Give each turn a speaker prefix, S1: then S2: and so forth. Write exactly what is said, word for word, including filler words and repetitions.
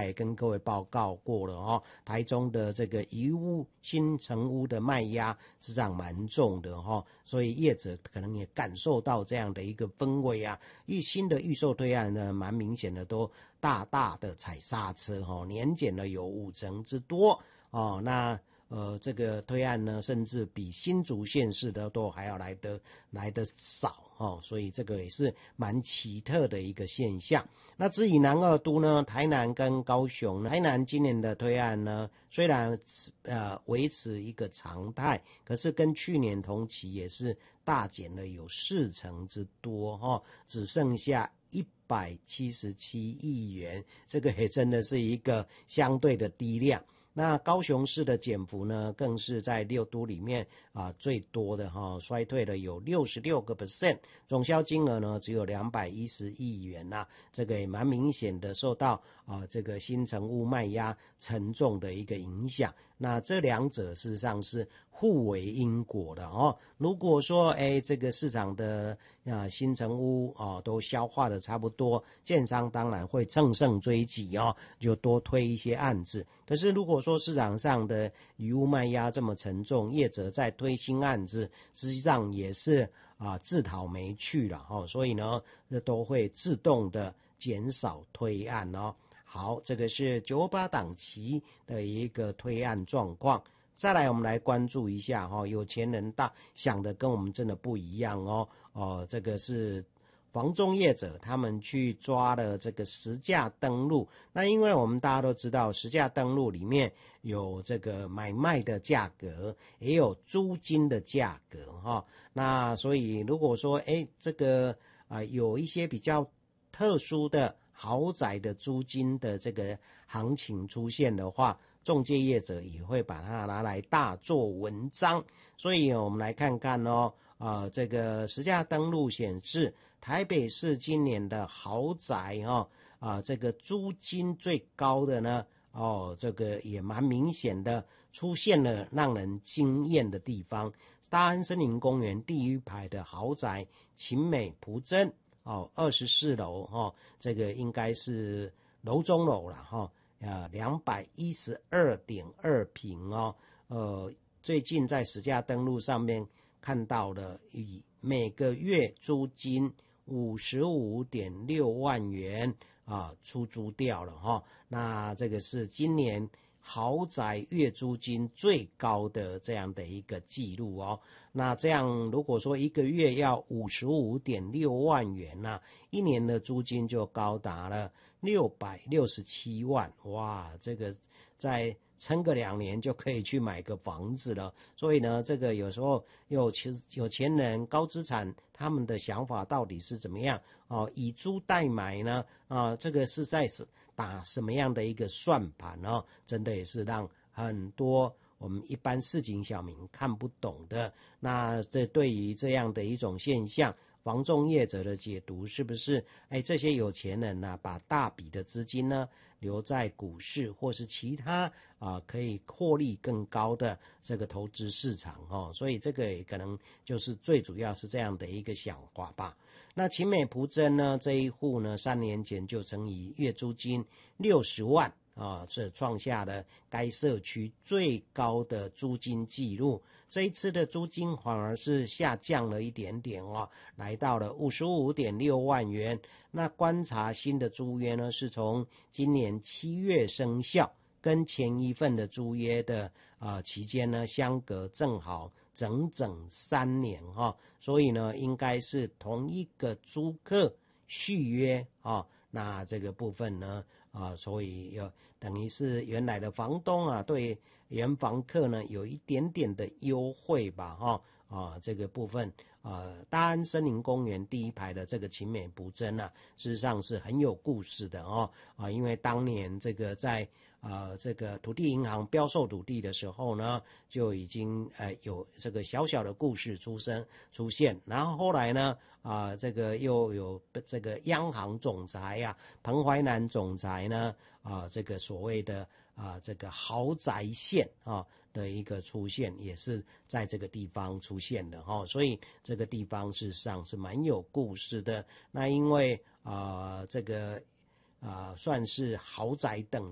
S1: 也跟各位报告过了哦，台中的这个遗屋新成屋的卖压实际上蛮重的哦，所以业者可能也感受到这样的一个氛围啊，预新的预售推案呢，蛮明显的都大大的踩刹车哦，年减了有五成之多哦，那。呃，这个推案呢，甚至比新竹县市的都还要来得来得少哦，所以这个也是蛮奇特的一个现象。那至于南二都呢，台南跟高雄呢，台南今年的推案呢，虽然呃维持一个常态，可是跟去年同期也是大减了有四成之多哈、哦，只剩下一百七十七亿元，这个也真的是一个相对的低量。那高雄市的减幅呢，更是在六都里面啊最多的哈，衰退了有 百分之六十六， 总销金额呢只有两百一十亿元呐、啊，这个也蛮明显的受到啊这个新成屋卖压沉重的一个影响。那这两者事实上是互为因果的哦。如果说哎这个市场的啊新成屋哦都消化的差不多，建商当然会乘胜追击哦，就多推一些案子。可是如果说市场上的余屋卖压这么沉重，业者在推新案子，实际上也是啊自讨没趣了哦，所以呢，这都会自动的减少推案哦。好，这个是九八档期的一个推案状况。再来，我们来关注一下哈、哦，有钱人大想的跟我们真的不一样哦。哦，这个是房仲业者他们去抓了这个实价登录。那因为我们大家都知道，实价登录里面有这个买卖的价格，也有租金的价格哈、哦。那所以如果说哎这个啊、呃、有一些比较特殊的豪宅的租金的这个行情出现的话，仲介业者也会把它拿来大做文章。所以我们来看看哦，呃，这个实价登录显示，台北市今年的豪宅哦，啊、呃，这个租金最高的呢，哦，这个也蛮明显的出现了让人惊艳的地方。大安森林公园第一排的豪宅勤美璞真。哦，二十四楼哦，这个应该是楼中楼了哈、哦，啊，两百一十二点二平哦，呃，最近在实价登录上面看到了，以每个月租金五十五点六万元啊出租掉了哈、哦，那这个是今年豪宅月租金最高的这样的一个记录哦。那这样如果说一个月要 五十五点六万元呐、啊，一年的租金就高达了六百六十七万，哇，这个在撑个两年就可以去买个房子了。所以呢，这个有时候有钱有钱人高资产他们的想法到底是怎么样哦？以租代买呢？啊，这个是在打什么样的一个算盘哦？真的也是让很多我们一般市井小民看不懂的。那这对于这样的一种现象，房仲业者的解读是不是哎这些有钱人呢、啊、把大笔的资金呢留在股市或是其他啊可以获利更高的这个投资市场哦，所以这个也可能就是最主要是这样的一个想法吧。那勤美璞真呢这一户呢三年前就曾以月租金六十万啊，这创下了该社区最高的租金记录。这一次的租金反而是下降了一点点哦，来到了 五十五点六万元。那观察新的租约呢，是从今年七月生效，跟前一份的租约的啊、呃、期间呢相隔正好整整三年哈、哦，所以呢应该是同一个租客续约啊、哦。那这个部分呢啊，所以有等于是原来的房东啊，对原房客呢有一点点的优惠吧，哈啊，这个部分啊，大安森林公园第一排的这个勤美璞真啊，事实上是很有故事的哦啊，因为当年这个在呃这个土地银行标售土地的时候呢，就已经呃有这个小小的故事出生出现，然后后来呢啊这个又有这个央行总裁啊彭淮南总裁呢啊这个所谓的啊这个豪宅线啊的一个出现，也是在这个地方出现的哈、哦，所以这个地方事实上是蛮有故事的。那因为啊、呃、这个啊、呃、算是豪宅等